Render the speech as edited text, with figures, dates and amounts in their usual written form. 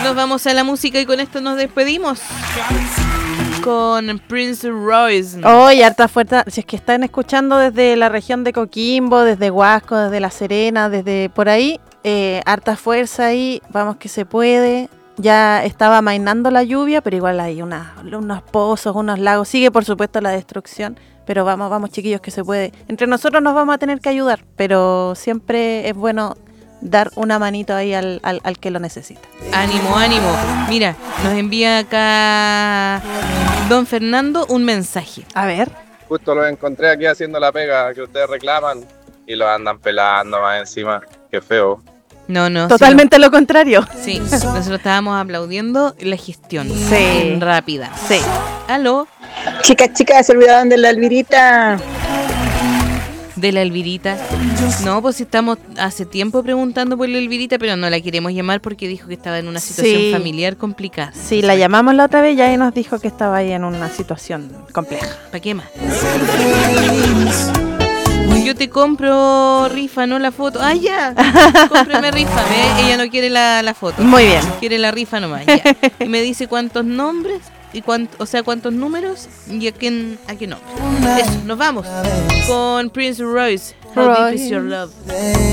Nos vamos a la música y con esto nos despedimos. Con Prince Royce. Oye, harta fuerza. Si es que están escuchando desde la región de Coquimbo, desde Huasco, desde La Serena, desde por ahí, harta fuerza ahí. Vamos que se puede. Ya estaba amainando la lluvia, pero igual hay unos pozos, unos lagos. Sigue, por supuesto, la destrucción. Pero vamos, chiquillos, que se puede. Entre nosotros nos vamos a tener que ayudar, pero siempre es bueno dar una manito ahí al que lo necesita. Ánimo, ánimo. Mira, nos envía acá Don Fernando un mensaje. A ver. Justo los encontré aquí haciendo la pega que ustedes reclaman y los andan pelando más encima. Qué feo. No. Totalmente lo contrario. Sí, nosotros estábamos aplaudiendo la gestión. Sí. Rápida. Sí. ¿Aló? Chicas, se olvidaron de la Elvirita. ¿De la Elvirita? No, pues estamos hace tiempo preguntando por la Elvirita, pero no la queremos llamar porque dijo que estaba en una situación familiar complicada. Sí, la llamamos la otra vez y ahí nos dijo que estaba ahí en una situación compleja. ¿Para qué más? Yo te compro rifa, no la foto. ¡Ah, ya! Cómprame rifa, ¿ves? Ella no quiere la foto. Muy bien. Quiere la rifa nomás, ya. Y me dice cuántos nombres y cuántos números y a qué nombre. Eso, nos vamos con Prince Royce. How Deep Is Your Love.